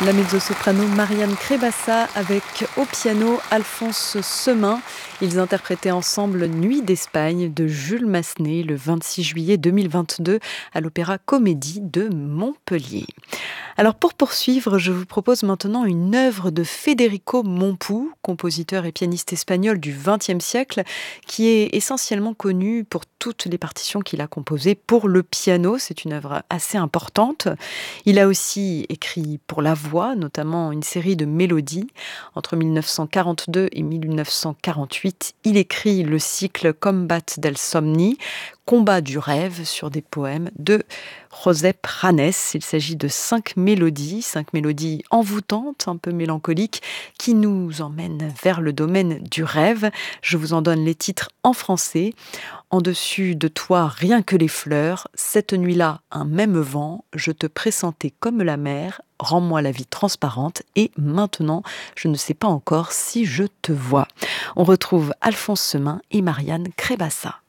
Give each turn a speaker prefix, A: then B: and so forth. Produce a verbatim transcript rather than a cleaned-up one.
A: La mezzo-soprano Marianne Crébassa avec au piano Alphonse Semin. Ils interprétaient ensemble Nuit d'Espagne de Jules Massenet le vingt-six juillet deux mille vingt-deux à l'Opéra Comédie de Montpellier. Alors pour poursuivre, je vous propose maintenant une œuvre de Federico Mompou, compositeur et pianiste espagnol du vingtième siècle, qui est essentiellement connu pour toutes les partitions qu'il a composées pour le piano. C'est une œuvre assez importante. Il a aussi écrit pour la voix, notamment une série de mélodies. Entre mille neuf cent quarante-deux et mille neuf cent quarante-huit, il écrit le cycle Combat del Somni, Combat du rêve, sur des poèmes de Josep Ranes. Il s'agit de cinq mélodies, cinq mélodies envoûtantes, un peu mélancoliques, qui nous emmènent vers le domaine du rêve. Je vous en donne les titres en français. En dessus de toi, rien que les fleurs. Cette nuit-là, un même vent. Je te pressentais comme la mer. Rends-moi la vie transparente. Et maintenant, je ne sais pas encore si je te vois. On retrouve Alphonse Semin et Marianne Crébassa.